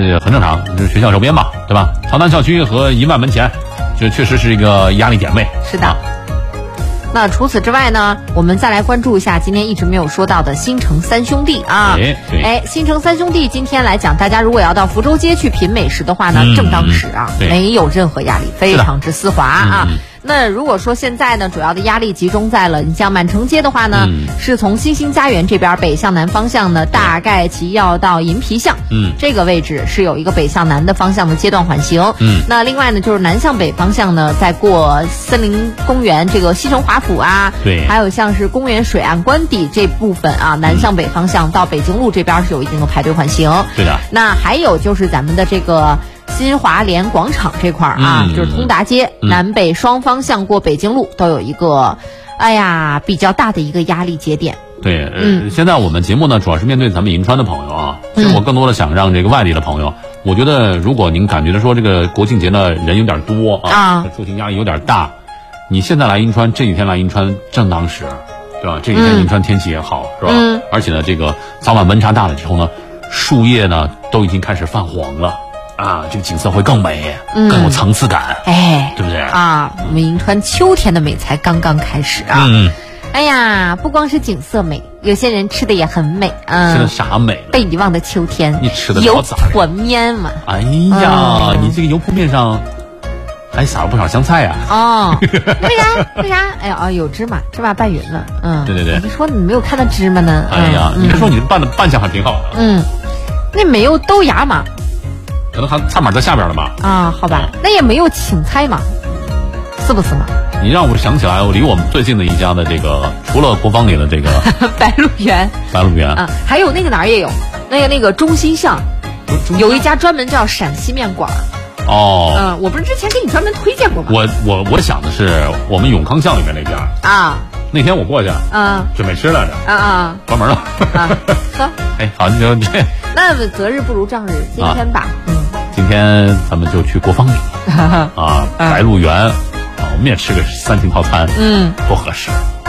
也很正常，就是学校周边嘛，对吧？曹南校区和银万门前，这确实是一个压力点位。 是的。那除此之外呢，我们再来关注一下今天一直没有说到的新城三兄弟啊。新城三兄弟今天来讲，大家如果要到福州街去品美食的话呢，正当时啊，没有任何压力，非常之丝滑啊。那如果说现在呢，主要的压力集中在了你像满城街的话呢，是从新兴家园这边北向南方向呢，大概其要到银皮巷，这个位置是有一个北向南的方向的阶段缓行。那另外呢，就是南向北方向呢，在过森林公园这个西城华府啊， 对， 还有像是公园水岸官邸这部分啊，南向北方向到北京路这边是有一定的排队缓行。 对的。 那还有就是咱们的这个新华联广场这块啊，就是通达街南北双方向过北京路都有一个，比较大的一个压力节点。 对，现在我们节目呢，主要是面对咱们银川的朋友啊，其实我更多的想让这个外地的朋友，我觉得如果您感觉说这个国庆节呢人有点多啊，出行压力有点大，你现在来银川，这几天来银川正当时，对吧？这几天银川天气也好，是吧？而且呢，这个早晚温差大了之后呢，树叶呢都已经开始泛黄了。这个景色会更美，更有层次感，对不对啊？我们银川秋天的美才刚刚开始啊！不光是景色美，有些人吃的也很美吃的啥美？ 被遗忘的秋天， 你吃的油泼面嘛？ 哎呀，你这个油泼面上还撒了不少香菜呀！ 为啥？哎呀，有芝麻拌匀了， 对。 你说你没有看到芝麻呢？ 哎呀，你别说，你拌的扮相还挺好的。 那没有豆芽嘛？ 可能还菜码在下边了吧？ 好吧，那也没有芹菜嘛，是不是嘛？ 你让我想起来，离我们最近的一家的这个，除了国芳里的这个白鹿原还有那个哪儿也有，那个中心巷有一家专门叫陕西面馆。我不是之前给你专门推荐过吗？ 我想的是我们永康巷里面那家那天我过去准备吃来着关门了喝。 好，你就那择日不如撞日，今天吧。 今天咱们就去国芳里白鹿原我们也吃个3星套餐多合适。